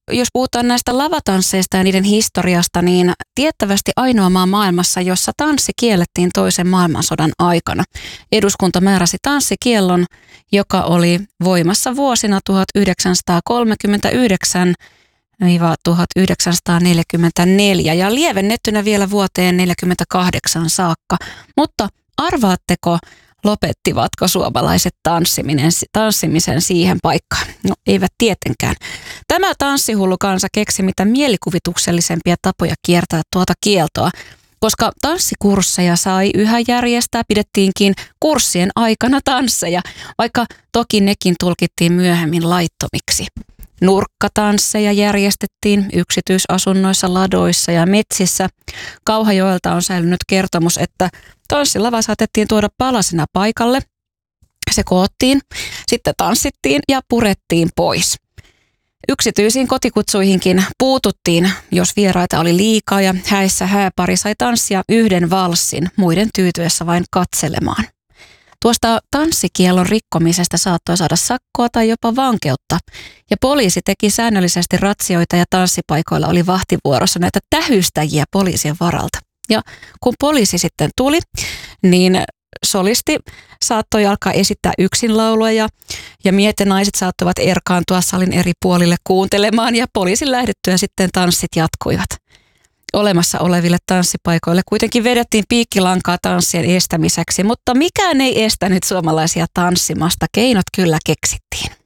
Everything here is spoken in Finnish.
jos puhutaan näistä lavatansseista ja niiden historiasta, niin tiettävästi ainoa maa maailmassa, jossa tanssi kiellettiin toisen maailmansodan aikana. Eduskunta määräsi tanssikiellon, joka oli voimassa vuosina 1939–1944 ja lievennettynä vielä vuoteen 1948 saakka. Mutta arvaatteko, lopettivatko suomalaiset tanssimisen siihen paikkaan? No eivät tietenkään. Tämä tanssihullu kansa keksi mitä mielikuvituksellisempia tapoja kiertää tuota kieltoa, koska tanssikursseja sai yhä järjestää, pidettiinkin kurssien aikana tansseja, vaikka toki nekin tulkittiin myöhemmin laittomiksi. Nurkkatansseja järjestettiin yksityisasunnoissa, ladoissa ja metsissä. Kauhajoelta on säilynyt kertomus, että tanssilava saatettiin tuoda palasena paikalle. Se koottiin, sitten tanssittiin ja purettiin pois. Yksityisiin kotikutsuihinkin puututtiin, jos vieraita oli liikaa ja häissä hääpari sai tanssia yhden valssin, muiden tyytyessä vain katselemaan. Tuosta tanssikiellon rikkomisesta saattoi saada sakkoa tai jopa vankeutta, ja poliisi teki säännöllisesti ratsioita ja tanssipaikoilla oli vahtivuorossa näitä tähystäjiä poliisien varalta. Ja kun poliisi sitten tuli, niin solisti saattoi alkaa esittää yksin laulua ja miehet ja naiset saattoivat erkaantua salin eri puolille kuuntelemaan ja poliisin lähdettyä sitten tanssit jatkuivat. Olemassa oleville tanssipaikoille kuitenkin vedettiin piikkilankaa tanssien estämiseksi, mutta mikään ei estänyt suomalaisia tanssimasta. Keinot kyllä keksittiin.